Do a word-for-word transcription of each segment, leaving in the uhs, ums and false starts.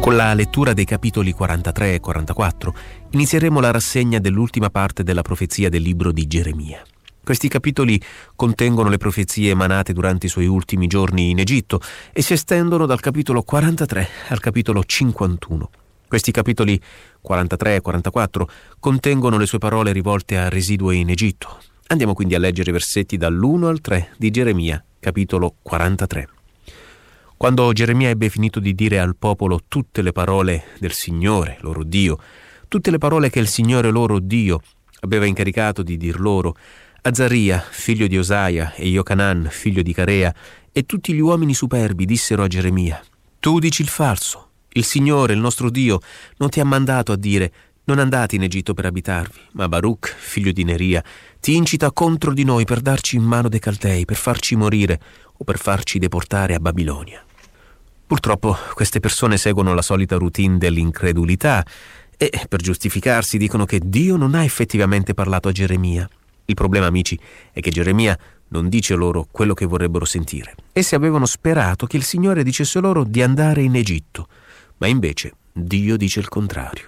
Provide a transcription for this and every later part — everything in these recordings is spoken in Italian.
Con la lettura dei capitoli quarantatré e quarantaquattro inizieremo la rassegna dell'ultima parte della profezia del libro di Geremia. Questi capitoli contengono le profezie emanate durante i suoi ultimi giorni in Egitto e si estendono dal capitolo quarantatré al capitolo cinquantuno. Questi capitoli quarantatré e quarantaquattro contengono le sue parole rivolte al residuo in Egitto. Andiamo quindi a leggere i versetti dall'uno al tre di Geremia, capitolo quarantatré. Quando Geremia ebbe finito di dire al popolo tutte le parole del Signore, loro Dio, tutte le parole che il Signore loro Dio aveva incaricato di dir loro, Azaria, figlio di Osaia, e Iocanan, figlio di Carea, e tutti gli uomini superbi dissero a Geremia: Tu dici il falso. Il Signore, il nostro Dio, non ti ha mandato a dire: non andate in Egitto per abitarvi, ma Baruch, figlio di Neria, ti incita contro di noi per darci in mano dei Caldei, per farci morire o per farci deportare a Babilonia. Purtroppo queste persone seguono la solita routine dell'incredulità e, per giustificarsi, dicono che Dio non ha effettivamente parlato a Geremia. Il problema, amici, è che Geremia non dice loro quello che vorrebbero sentire. Essi avevano sperato che il Signore dicesse loro di andare in Egitto, ma invece Dio dice il contrario.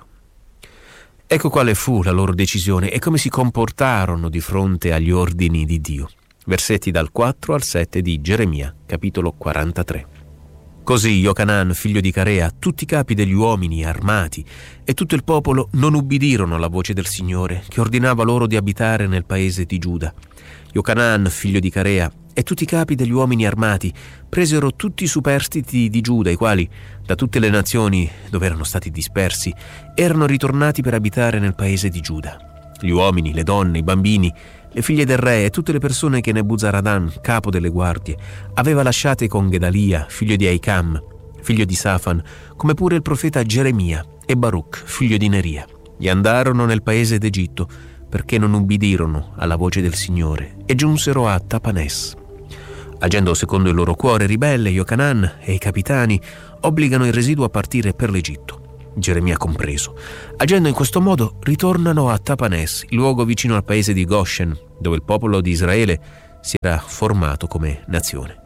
Ecco quale fu la loro decisione e come si comportarono di fronte agli ordini di Dio. Versetti dal quattro al sette di Geremia, capitolo quarantatré. Così Iocanan, figlio di Carea, tutti i capi degli uomini armati e tutto il popolo non ubbidirono alla voce del Signore, che ordinava loro di abitare nel paese di Giuda. Iocanan, figlio di Carea, e tutti i capi degli uomini armati presero tutti i superstiti di Giuda, i quali, da tutte le nazioni dove erano stati dispersi, erano ritornati per abitare nel paese di Giuda. Gli uomini, le donne, i bambini, le figlie del re e tutte le persone che Nebuzaradan, capo delle guardie, aveva lasciate con Gedalia, figlio di Aicam, figlio di Safan, come pure il profeta Geremia e Baruch, figlio di Neria. Gli andarono nel paese d'Egitto perché non ubbidirono alla voce del Signore e giunsero a Tapanes. Agendo secondo il loro cuore ribelle, Iocanan e i capitani obbligano il residuo a partire per l'Egitto, Geremia compreso. Agendo in questo modo ritornano a Tapanes, il luogo vicino al paese di Goshen, dove il popolo di Israele si era formato come nazione.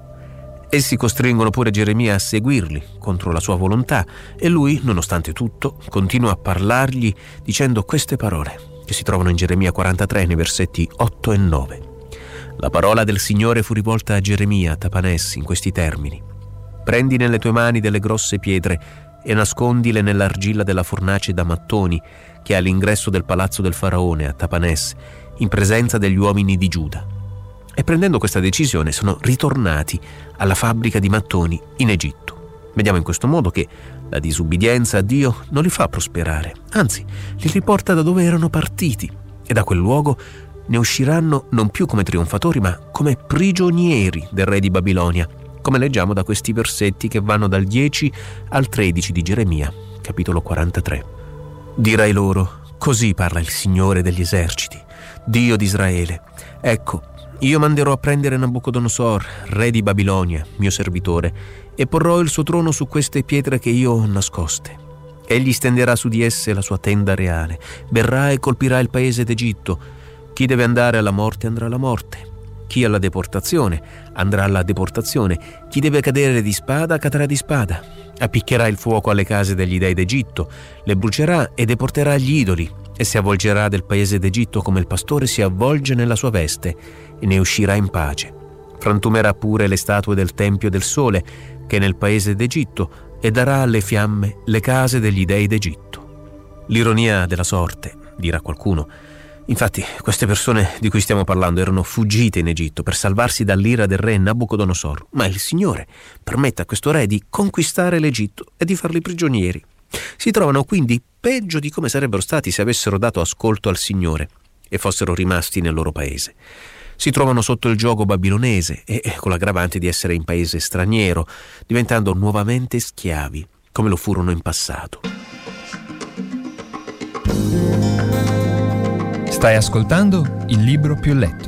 Essi costringono pure Geremia a seguirli contro la sua volontà e lui, nonostante tutto, continua a parlargli dicendo queste parole che si trovano in Geremia quarantatré nei versetti otto e nove. La parola del Signore fu rivolta a Geremia a Tapanes in questi termini: prendi nelle tue mani delle grosse pietre e nascondile nell'argilla della fornace da mattoni che è all'ingresso del palazzo del faraone a Tapanes, in presenza degli uomini di Giuda. E prendendo questa decisione sono ritornati alla fabbrica di mattoni in Egitto. Vediamo in questo modo che la disubbidienza a Dio non li fa prosperare, anzi li riporta da dove erano partiti, e da quel luogo ne usciranno non più come trionfatori ma come prigionieri del re di Babilonia, come leggiamo da questi versetti che vanno dal dieci al tredici di Geremia, capitolo quarantatré. Dirai loro: così parla il Signore degli eserciti, Dio di Israele. Ecco, io manderò a prendere Nabucodonosor, re di Babilonia, mio servitore, e porrò il suo trono su queste pietre che io ho nascoste. Egli stenderà su di esse la sua tenda reale, verrà e colpirà il paese d'Egitto. Chi deve andare alla morte andrà alla morte. Chi alla deportazione andrà alla deportazione, chi deve cadere di spada cadrà di spada. Appiccherà il fuoco alle case degli dei d'Egitto, le brucerà e deporterà gli idoli, e si avvolgerà del paese d'Egitto come il pastore si avvolge nella sua veste, e ne uscirà in pace. Frantumerà pure le statue del Tempio del Sole, che è nel paese d'Egitto, e darà alle fiamme le case degli dei d'Egitto. L'ironia della sorte, dirà qualcuno. Infatti, queste persone di cui stiamo parlando erano fuggite in Egitto per salvarsi dall'ira del re Nabucodonosor, ma il Signore permette a questo re di conquistare l'Egitto e di farli prigionieri. Si trovano quindi peggio di come sarebbero stati se avessero dato ascolto al Signore e fossero rimasti nel loro paese. Si trovano sotto il giogo babilonese e con l'aggravante di essere in paese straniero, diventando nuovamente schiavi, come lo furono in passato. Stai ascoltando Il Libro Più Letto.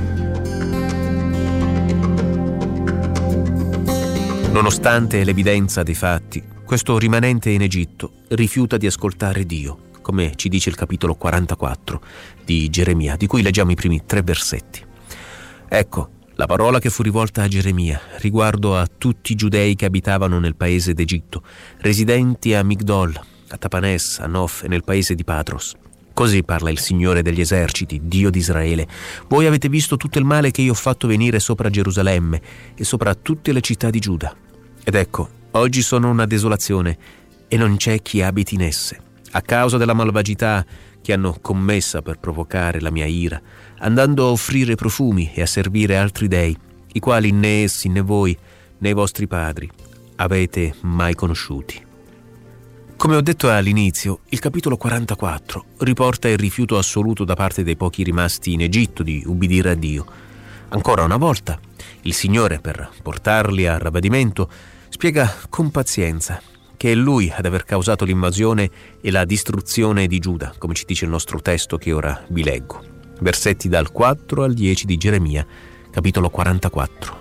Nonostante l'evidenza dei fatti, questo rimanente in Egitto rifiuta di ascoltare Dio, come ci dice il capitolo quarantaquattro di Geremia, di cui leggiamo i primi tre versetti. Ecco, La parola che fu rivolta a Geremia riguardo a tutti i giudei che abitavano nel paese d'Egitto, residenti a Migdol, a Tapanes, a Nof e nel paese di Patros. Così parla il Signore degli eserciti, Dio di Israele. Voi avete visto tutto il male che io ho fatto venire sopra Gerusalemme e sopra tutte le città di Giuda. Ed ecco, oggi sono una desolazione e non c'è chi abiti in esse, a causa della malvagità che hanno commessa per provocare la mia ira, andando a offrire profumi e a servire altri dei, i quali né essi né voi né i vostri padri avete mai conosciuti. Come ho detto all'inizio, il capitolo quarantaquattro riporta il rifiuto assoluto da parte dei pochi rimasti in Egitto di ubbidire a Dio. Ancora una volta, il Signore, per portarli al ravvedimento, spiega con pazienza che è Lui ad aver causato l'invasione e la distruzione di Giuda, come ci dice il nostro testo che ora vi leggo. Versetti dal quattro al dieci di Geremia, capitolo quarantaquattro.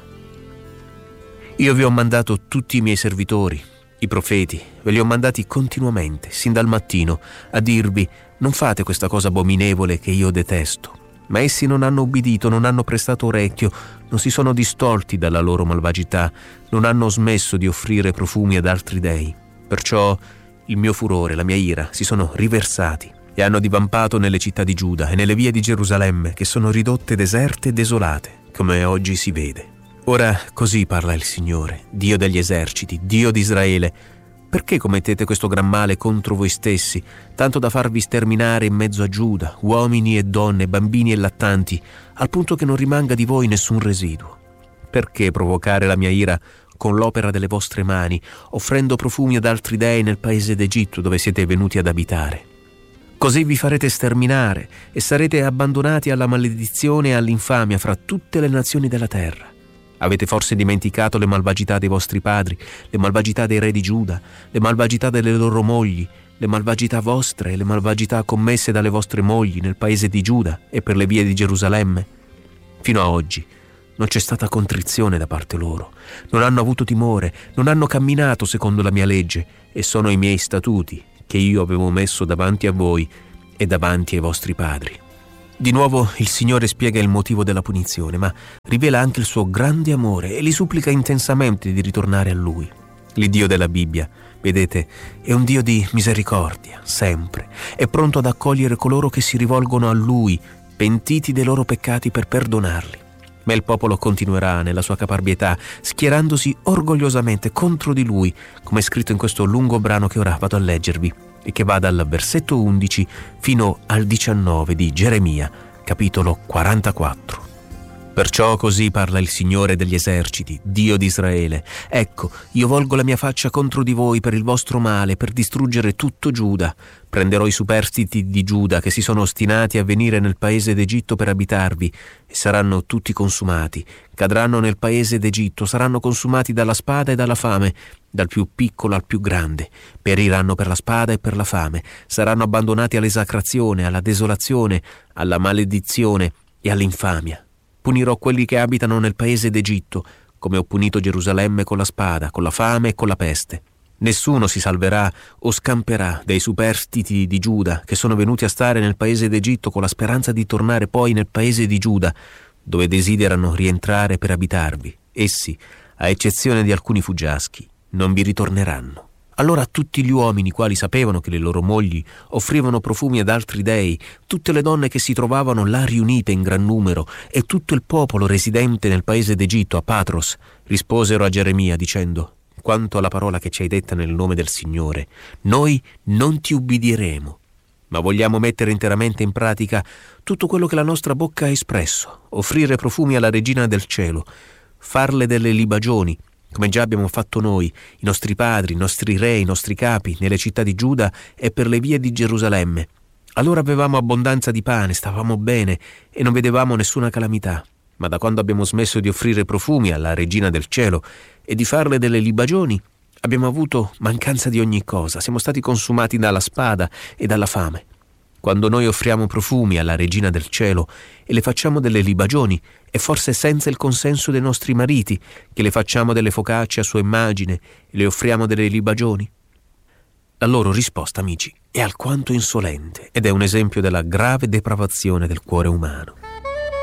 Io vi ho mandato tutti i miei servitori, i profeti, ve li ho mandati continuamente, sin dal mattino, a dirvi: non fate questa cosa abominevole che io detesto. Ma essi non hanno ubbidito, non hanno prestato orecchio, non si sono distolti dalla loro malvagità, non hanno smesso di offrire profumi ad altri dei. Perciò il mio furore, la mia ira, si sono riversati e hanno divampato nelle città di Giuda e nelle vie di Gerusalemme, che sono ridotte deserte e desolate, come oggi si vede. Ora così parla il Signore, Dio degli eserciti, Dio di Israele. Perché commettete questo gran male contro voi stessi, tanto da farvi sterminare in mezzo a Giuda, uomini e donne, bambini e lattanti, al punto che non rimanga di voi nessun residuo? Perché provocare la mia ira con l'opera delle vostre mani, offrendo profumi ad altri dei nel paese d'Egitto dove siete venuti ad abitare? Così vi farete sterminare e sarete abbandonati alla maledizione e all'infamia fra tutte le nazioni della terra. Avete forse dimenticato le malvagità dei vostri padri, le malvagità dei re di Giuda, le malvagità delle loro mogli, le malvagità vostre e le malvagità commesse dalle vostre mogli nel paese di Giuda e per le vie di Gerusalemme? Fino a oggi non c'è stata contrizione da parte loro, non hanno avuto timore, non hanno camminato secondo la mia legge, e sono i miei statuti che io avevo messo davanti a voi e davanti ai vostri padri. Di nuovo il Signore spiega il motivo della punizione, ma rivela anche il suo grande amore e li supplica intensamente di ritornare a Lui. L'Iddio della Bibbia, vedete, è un Dio di misericordia, sempre. È pronto ad accogliere coloro che si rivolgono a Lui, pentiti dei loro peccati, per perdonarli. Ma il popolo continuerà nella sua caparbietà, schierandosi orgogliosamente contro di Lui, come è scritto in questo lungo brano che ora vado a leggervi, e che va dal versetto undici fino al diciannove di Geremia, capitolo quarantaquattro. Perciò così parla il Signore degli eserciti, Dio di Israele. Ecco, io volgo la mia faccia contro di voi per il vostro male, per distruggere tutto Giuda. Prenderò i superstiti di Giuda che si sono ostinati a venire nel paese d'Egitto per abitarvi, e saranno tutti consumati. Cadranno nel paese d'Egitto, saranno consumati dalla spada e dalla fame, dal più piccolo al più grande. Periranno per la spada e per la fame, saranno abbandonati all'esacrazione, alla desolazione, alla maledizione e all'infamia. Punirò quelli che abitano nel paese d'Egitto, come ho punito Gerusalemme con la spada, con la fame e con la peste. Nessuno si salverà o scamperà dei superstiti di Giuda che sono venuti a stare nel paese d'Egitto con la speranza di tornare poi nel paese di Giuda, dove desiderano rientrare per abitarvi. Essi, a eccezione di alcuni fuggiaschi, non vi ritorneranno. Allora tutti gli uomini quali sapevano che le loro mogli offrivano profumi ad altri dei, tutte le donne che si trovavano là riunite in gran numero e tutto il popolo residente nel paese d'Egitto, a Patros, risposero a Geremia dicendo: quanto alla parola che ci hai detta nel nome del Signore, noi non ti ubbidiremo, ma vogliamo mettere interamente in pratica tutto quello che la nostra bocca ha espresso, offrire profumi alla Regina del Cielo, farle delle libagioni, come già abbiamo fatto noi, i nostri padri, i nostri re, i nostri capi, nelle città di Giuda e per le vie di Gerusalemme. Allora avevamo abbondanza di pane, stavamo bene e non vedevamo nessuna calamità. Ma da quando abbiamo smesso di offrire profumi alla Regina del Cielo e di farle delle libagioni, abbiamo avuto mancanza di ogni cosa, siamo stati consumati dalla spada e dalla fame. Quando noi offriamo profumi alla Regina del Cielo e le facciamo delle libagioni, è forse senza il consenso dei nostri mariti che le facciamo delle focacce a sua immagine e le offriamo delle libagioni? La loro risposta, amici, è alquanto insolente ed è un esempio della grave depravazione del cuore umano.